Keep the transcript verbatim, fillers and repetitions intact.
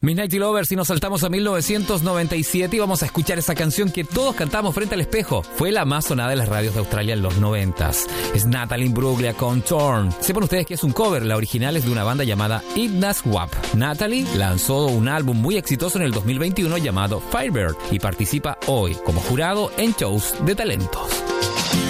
Midnighty Lovers, y nos saltamos a mil novecientos noventa y siete y vamos a escuchar esa canción que todos cantamos frente al espejo. Fue la más sonada de las radios de Australia en los noventas. Es Natalie Imbruglia con Torn. Sepan ustedes que es un cover, la original es de una banda llamada Edna Swap. Natalie lanzó un álbum muy exitoso en el dos mil veintiuno llamado Firebird y participa hoy como jurado en shows de talentos.